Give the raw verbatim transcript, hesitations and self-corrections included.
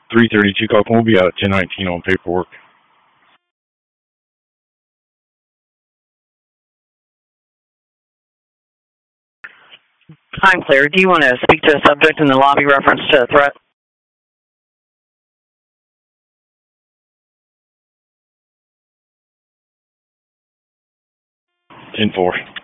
three thirty-two Cockle. We'll be out at ten nineteen on paperwork. I'm clear. Do you want to speak to a subject in the lobby reference to a threat? ten four.